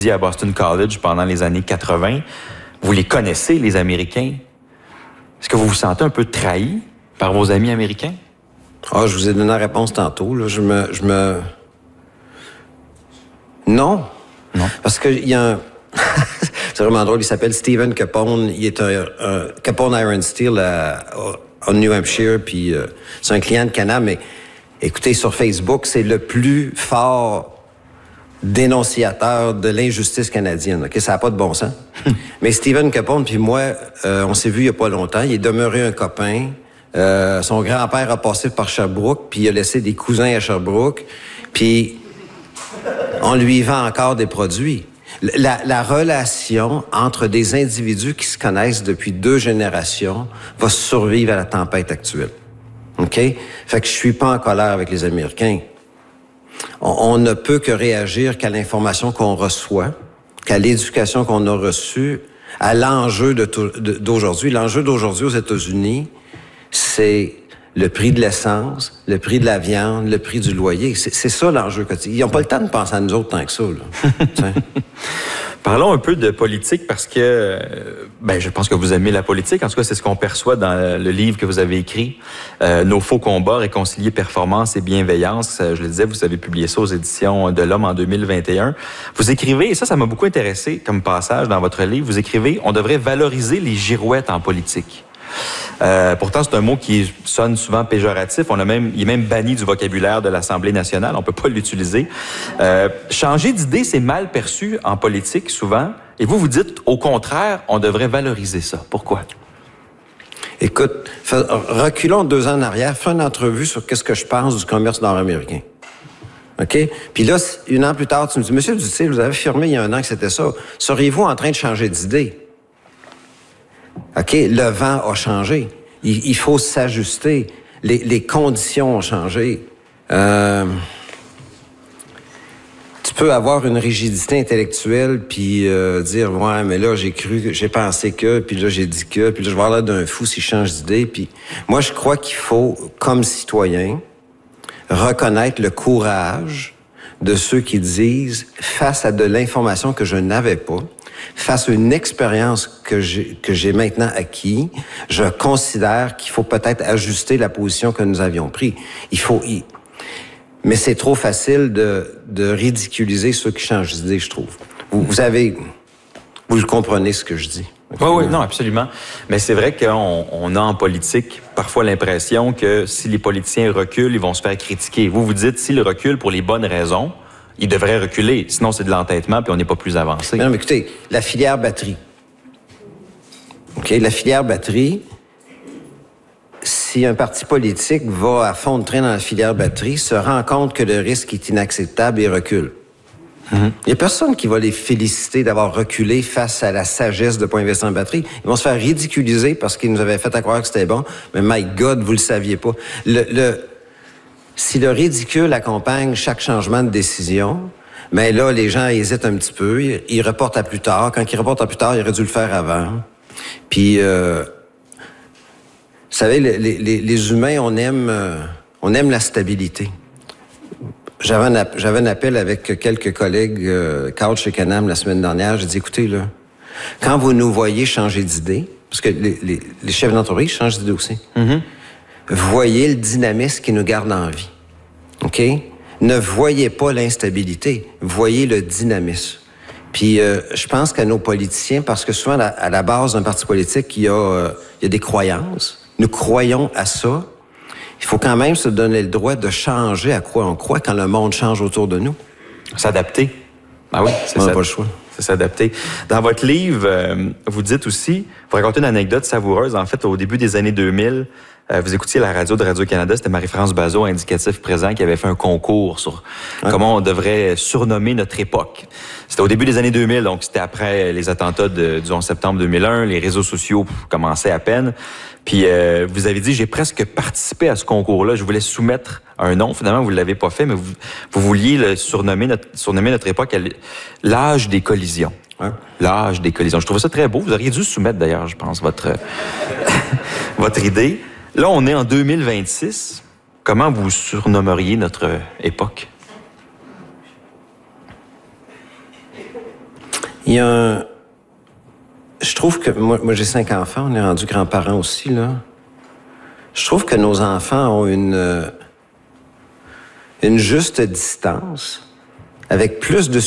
à Boston College pendant les années 80. Vous les connaissez, les Américains. Est-ce que vous vous sentez un peu trahi par vos amis américains? Ah, je vous ai donné la réponse tantôt. Là. Non. Non. Parce qu'il y a un... C'est vraiment drôle, il s'appelle Stephen Capone. Il est un Capone Iron Steel en New Hampshire, puis c'est un client de Canam, mais écoutez, sur Facebook, c'est le plus fort dénonciateur de l'injustice canadienne. OK? Ça n'a pas de bon sens. Mais Stephen Capone puis moi, on s'est vu il n'y a pas longtemps. Il est demeuré un copain. Son grand-père a passé par Sherbrooke, puis il a laissé des cousins à Sherbrooke, puis on lui vend encore des produits. La relation entre des individus qui se connaissent depuis 2 générations va survivre à la tempête actuelle. OK? Fait que je suis pas en colère avec les Américains. On ne peut que réagir qu'à l'information qu'on reçoit, qu'à l'éducation qu'on a reçue, à l'enjeu d'aujourd'hui. L'enjeu d'aujourd'hui aux États-Unis, c'est le prix de l'essence, le prix de la viande, le prix du loyer. C'est ça l'enjeu quotidien. Ils n'ont pas le temps de penser à nous autres tant que ça. Là. Parlons un peu de politique parce que je pense que vous aimez la politique. En tout cas, c'est ce qu'on perçoit dans le livre que vous avez écrit, Nos faux combats, réconcilier performance et bienveillance. Je le disais, vous avez publié ça aux éditions de l'Homme en 2021. Vous écrivez, et ça m'a beaucoup intéressé comme passage dans votre livre, vous écrivez « On devrait valoriser les girouettes en politique ». Pourtant, c'est un mot qui sonne souvent péjoratif. Il est même banni du vocabulaire de l'Assemblée nationale. On peut pas l'utiliser. Changer d'idée, c'est mal perçu en politique, souvent. Et vous dites, au contraire, on devrait valoriser ça. Pourquoi? Écoute, reculons 2 ans en arrière. Fais une entrevue sur qu'est-ce que je pense du commerce nord-américain. OK? Puis là, 1 an plus tard, tu me dis, Monsieur Duthil, vous avez affirmé il y a 1 an que c'était ça. Seriez-vous en train de changer d'idée? OK, le vent a changé. Il faut s'ajuster. Les conditions ont changé. Tu peux avoir une rigidité intellectuelle puis dire « Ouais, mais là, j'ai pensé que, puis là, j'ai dit que, puis là, je vais avoir l'air d'un fou si je change d'idée. » Puis moi, je crois qu'il faut, comme citoyen, reconnaître le courage de ceux qui disent, face à de l'information que je n'avais pas, face à une expérience que j'ai maintenant acquis, je considère qu'il faut peut-être ajuster la position que nous avions prise. Mais c'est trop facile de ridiculiser ceux qui changent d'idée, je trouve. Vous le comprenez ce que je dis. Oui, non, absolument. Mais c'est vrai qu'on a en politique parfois l'impression que si les politiciens reculent, ils vont se faire critiquer. Vous dites, s'ils reculent pour les bonnes raisons, ils devraient reculer. Sinon, c'est de l'entêtement, puis on n'est pas plus avancé. Mais non, mais écoutez, la filière batterie. OK, la filière batterie, si un parti politique va à fond de train dans la filière batterie, se rend compte que le risque est inacceptable et recule. Il n'y a personne qui va les féliciter d'avoir reculé face à la sagesse de ne pas investir en batterie. Ils vont se faire ridiculiser parce qu'ils nous avaient fait à croire que c'était bon. Mais my God, vous le saviez pas. Si le ridicule accompagne chaque changement de décision, mais là, les gens hésitent un petit peu. Ils reportent à plus tard. Quand ils reportent à plus tard, ils auraient dû le faire avant. Puis, vous savez, les humains, on aime la stabilité. J'avais un appel avec quelques collègues cadres chez Canam la semaine dernière. J'ai dit, écoutez, là, quand vous nous voyez changer d'idée, parce que les chefs d'entreprise changent d'idée aussi, voyez le dynamisme qui nous garde en vie. OK? Ne voyez pas l'instabilité, voyez le dynamisme. Puis je pense qu'à nos politiciens, parce que souvent, à la base d'un parti politique, il y a des croyances. Nous croyons à ça. Il faut quand même se donner le droit de changer à quoi on croit quand le monde change autour de nous. S'adapter. Ah oui, c'est ça. On n'a pas le choix. C'est s'adapter. Dans votre livre, vous dites aussi, vous racontez une anecdote savoureuse. En fait, au début des années 2000, vous écoutiez la radio de Radio-Canada, c'était Marie-France Bazot, indicatif présent, qui avait fait un concours sur comment on devrait surnommer notre époque. C'était au début des années 2000, donc c'était après les attentats du 11 septembre 2001, les réseaux sociaux commençaient à peine. Puis vous avez dit, j'ai presque participé à ce concours-là, je voulais soumettre un nom. Finalement, vous ne l'avez pas fait, mais vous vouliez surnommer notre époque l'âge des collisions. Ouais. L'âge des collisions. Je trouve ça très beau. Vous auriez dû soumettre, d'ailleurs, je pense, votre idée. Là, on est en 2026. Comment vous surnommeriez notre époque? Il y a un... Je trouve que... Moi j'ai 5 enfants, on est rendus grands-parents aussi, là. Je trouve que nos enfants ont une juste distance, avec plus de